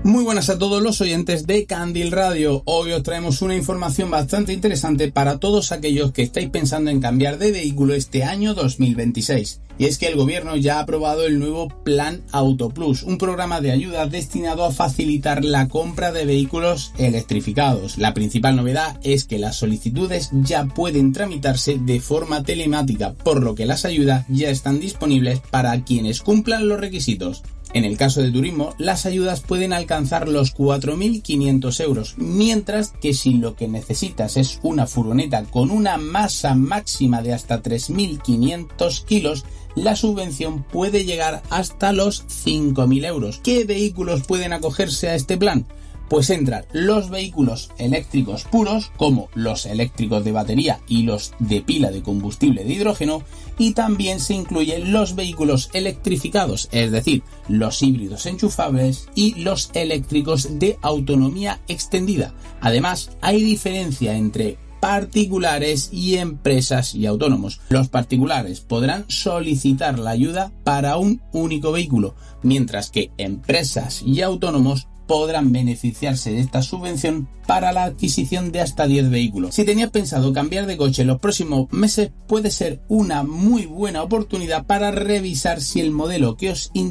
Muy buenas a todos los oyentes de Candil Radio. Hoy os traemos una información bastante interesante para todos aquellos que estáis pensando en cambiar de vehículo este año 2026. Y es que el gobierno ya ha aprobado el nuevo Plan Auto Plus, un programa de ayuda destinado a facilitar la compra de vehículos electrificados. La principal novedad es que las solicitudes ya pueden tramitarse de forma telemática, por lo que las ayudas ya están disponibles para quienes cumplan los requisitos. En el caso de turismo, las ayudas pueden alcanzar los 4.500 euros, mientras que si lo que necesitas es una furgoneta con una masa máxima de hasta 3.500 kilos, la subvención puede llegar hasta los 5.000 euros. ¿Qué vehículos pueden acogerse a este plan? Pues entran los vehículos eléctricos puros, como los eléctricos de batería y los de pila de combustible de hidrógeno, y también se incluyen los vehículos electrificados, es decir, los híbridos enchufables y los eléctricos de autonomía extendida. Además, hay diferencia entre particulares y empresas y autónomos. Los particulares podrán solicitar la ayuda para un único vehículo, mientras que empresas y autónomos podrán beneficiarse de esta subvención para la adquisición de hasta 10 vehículos. Si tenías pensado cambiar de coche en los próximos meses, puede ser una muy buena oportunidad para revisar si el modelo que os